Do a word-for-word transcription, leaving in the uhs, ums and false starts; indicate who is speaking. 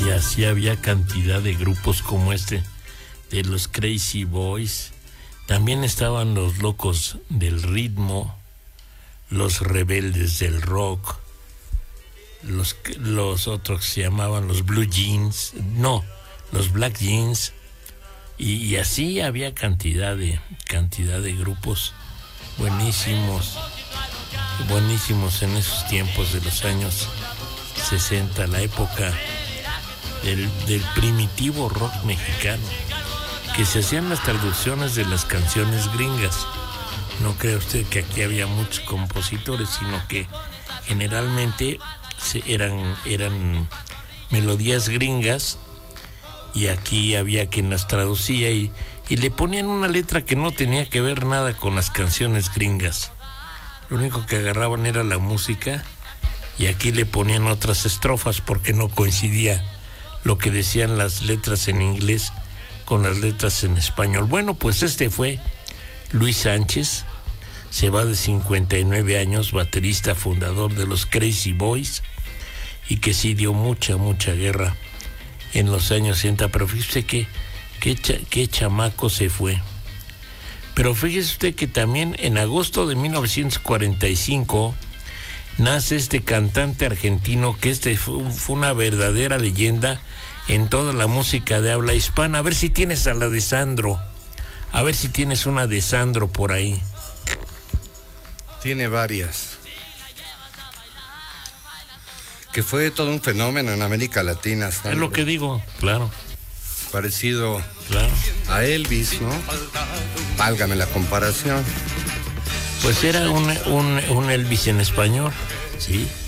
Speaker 1: y así había cantidad de grupos como este, de los Crazy Boys. También estaban los locos del ritmo, los rebeldes del rock, los, los otros se llamaban los Blue Jeans, no, los Black Jeans, y, y así había cantidad de, cantidad de grupos buenísimos, buenísimos en esos tiempos de los años sesenta, la época del, del primitivo rock mexicano, que se hacían las traducciones de las canciones gringas. No cree usted que aquí había muchos compositores, sino que generalmente se, eran, eran melodías gringas, y aquí había quien las traducía y, y le ponían una letra que no tenía que ver nada con las canciones gringas. Lo único que agarraban era la música, y aquí le ponían otras estrofas porque no coincidía lo que decían las letras en inglés con las letras en español. Bueno, pues este fue Luis Sánchez, se va de cincuenta y nueve años, baterista fundador de los Crazy Boys, y que sí dio mucha, mucha guerra en los años sesenta, pero fíjese que qué, qué chamaco se fue. Pero fíjese usted que también en agosto de mil novecientos cuarenta y cinco nace este cantante argentino, que este fue, fue una verdadera leyenda en toda la música de habla hispana. A ver si tienes a la de Sandro, a ver si tienes una de Sandro por ahí.
Speaker 2: Tiene varias. Que fue todo un fenómeno en América Latina. Sandro.
Speaker 1: Es lo que digo, claro.
Speaker 2: Parecido,
Speaker 1: claro,
Speaker 2: a Elvis, ¿no? Válgame la comparación.
Speaker 1: Pues era un, un, un Elvis en español, sí.